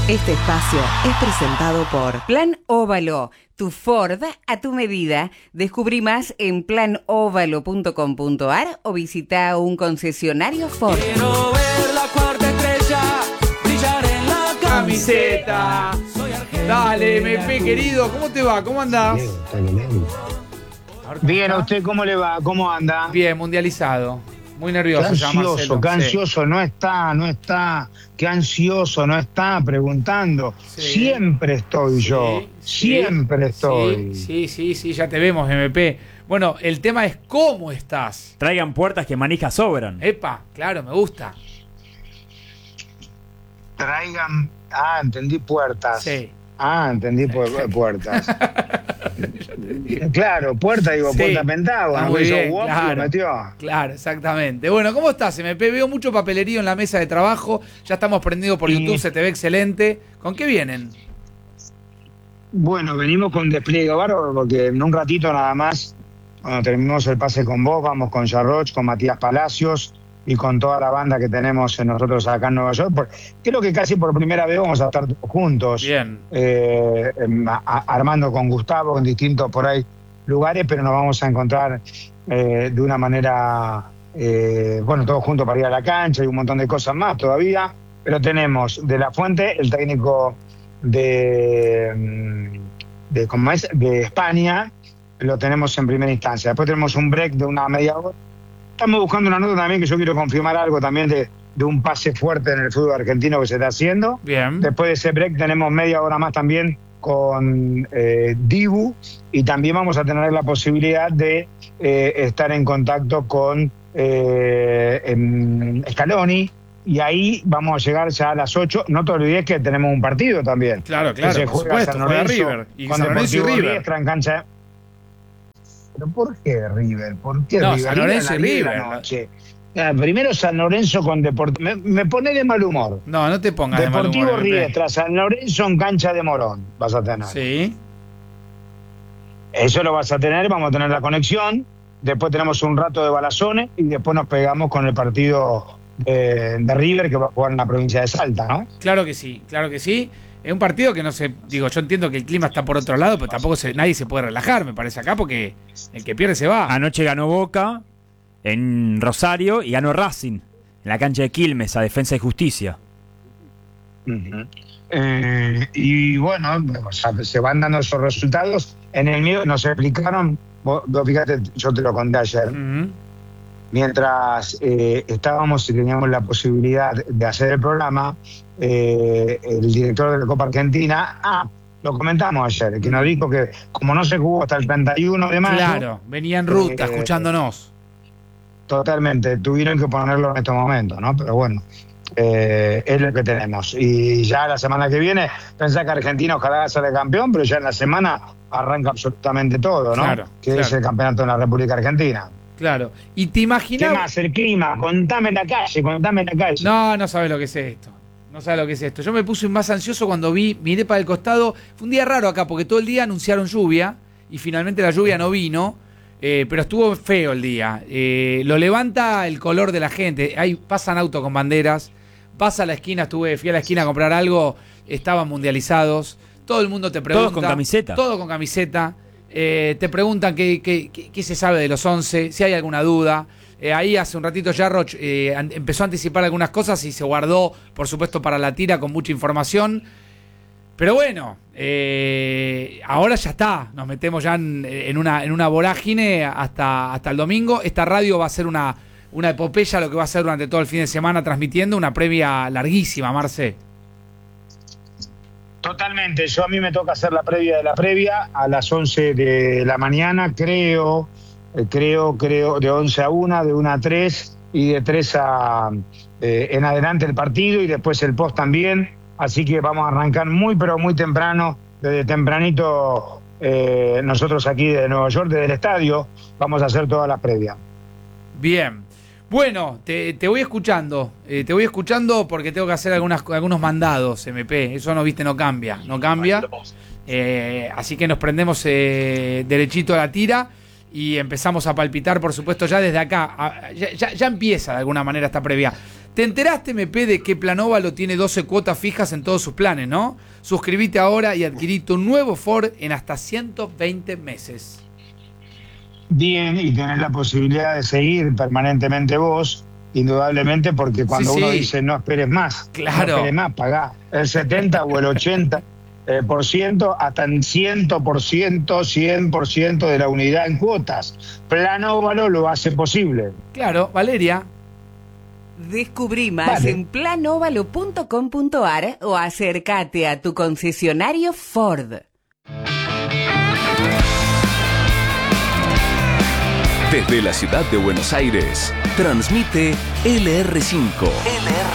Este espacio es presentado por Plan Óvalo, tu Ford a tu medida. Descubrí más en planovalo.com.ar o visita un concesionario Ford. Quiero ver la cuarta estrella brillar en la camiseta. Dale, MP querido, ¿cómo te va? ¿Cómo andás? Bien, ¿a usted cómo le va? ¿Cómo anda? Bien, mundializado. Muy nervioso. Qué ansioso, no está, qué ansioso, no está preguntando. Sí. Siempre estoy yo, siempre estoy. Sí, ya te vemos, MP. Bueno, el tema es cómo estás. Traigan puertas que manijas sobran. Epa, claro, me gusta. Traigan, entendí puertas. Sí. Entendí puertas. Claro, puerta, digo, Sí. puerta Pentágono. Muy bien, Lo claro. metió. Claro, exactamente. Bueno, ¿cómo estás, MP? Veo mucho papelerío en la mesa de trabajo. Ya estamos prendidos por YouTube, se te ve excelente. ¿Con qué vienen? Bueno, venimos con despliegue bárbaro porque en un ratito nada más, cuando terminemos el pase con vos, vamos con Jarroch, con Matías Palacios y con toda la banda que tenemos nosotros acá en Nueva York. Creo que casi por primera vez vamos a estar todos juntos. Bien. Armando con Gustavo en distintos por ahí lugares, pero nos vamos a encontrar de una manera, todos juntos para ir a la cancha y un montón de cosas más todavía. Pero tenemos de La Fuente, el técnico de España, lo tenemos en primera instancia. Después tenemos un break de una media hora. Estamos buscando una nota también que yo quiero confirmar algo también de un pase fuerte en el fútbol argentino que se está haciendo. Bien. Después de ese break tenemos media hora más también con Dibu y también vamos a tener la posibilidad de estar en contacto con Scaloni y ahí vamos a llegar ya a las 8. No te olvides que tenemos un partido también. Claro, Que se por juega supuesto, San juega Lorenzo River. Y con San Lorenzo y Deportivo River. Riestra en cancha. ¿Pero por qué River? ¿Por qué No, River? San Lorenzo y River River. a la noche. Primero San Lorenzo con Deportivo. Me pone de mal humor. No te pongas de mal Deportivo humor, MP. Riestra, San Lorenzo en cancha de Morón. Vas a tener. Sí. Eso lo vas a tener, vamos a tener la conexión. Después tenemos un rato de balazones y después nos pegamos con el partido de River que va a jugar en la provincia de Salta, ¿no? Claro que sí, claro que sí. Es un partido que no sé, yo entiendo que el clima está por otro lado, pero tampoco nadie se puede relajar, me parece acá, porque el que pierde se va. Anoche ganó Boca en Rosario y ganó Racing en la cancha de Quilmes a Defensa y Justicia. Uh-huh. Y bueno, o sea, se van dando esos resultados. En el mío nos explicaron, vos fíjate, yo te lo conté ayer, mientras estábamos y teníamos la posibilidad de hacer el programa, el director de la Copa Argentina, lo comentamos ayer, que nos dijo que como no se jugó hasta el 31 de mayo... Claro, venía en ruta escuchándonos. Totalmente, tuvieron que ponerlo en estos momentos, ¿no? Pero bueno, es lo que tenemos. Y ya la semana que viene, pensá que Argentina ojalá sale campeón, pero ya en la semana arranca absolutamente todo, ¿no? Claro, que es el campeonato de la República Argentina. Claro. ¿Y te imaginas? ¿Qué más? El clima, contame la calle. No sabes lo que es esto. No sabes lo que es esto. Yo me puse más ansioso cuando miré para el costado. Fue un día raro acá, porque todo el día anunciaron lluvia, y finalmente la lluvia no vino. Pero estuvo feo el día. Lo levanta el color de la gente. Ahí pasan autos con banderas. Pasa a la esquina, fui a la esquina a comprar algo. Estaban mundializados. Todo el mundo te pregunta. Todos con camiseta. Todo con camiseta. Te preguntan qué se sabe de los 11, si hay alguna duda. Ahí hace un ratito Jarroch empezó a anticipar algunas cosas y se guardó, por supuesto, para la tira con mucha información. Pero bueno, ahora ya está. Nos metemos ya en una vorágine hasta el domingo. Esta radio va a ser una epopeya, lo que va a ser durante todo el fin de semana, transmitiendo una previa larguísima, Marce. Totalmente. A mí me toca hacer la previa de la previa a las 11 de la mañana, creo, de 11 a 1, de 1 a 3 y de 3 en adelante el partido y después el post también. Así que vamos a arrancar pero muy temprano, desde tempranito, nosotros aquí de Nueva York, desde el estadio, vamos a hacer toda la previa. Bien. Bueno, te voy escuchando. Te voy escuchando porque tengo que hacer algunos mandados, MP. Eso no cambia. Así que nos prendemos derechito a la tira y empezamos a palpitar, por supuesto, ya desde acá. Ya empieza de alguna manera esta previa. ¿Te enteraste, MP, de que Planóvalo tiene 12 cuotas fijas en todos sus planes, no? Suscribite ahora y adquirí tu nuevo Ford en hasta 120 meses. Bien, y tenés la posibilidad de seguir permanentemente vos, indudablemente, porque cuando Sí, uno sí. dice no esperes más, Claro. no esperes más, pagá el 70 o el 80%, hasta en 100% de la unidad en cuotas. Planóvalo lo hace posible. Claro, Valeria. Descubrí más Vale. en planovalo.com.ar o acércate a tu concesionario Ford. Desde la ciudad de Buenos Aires, transmite LR5.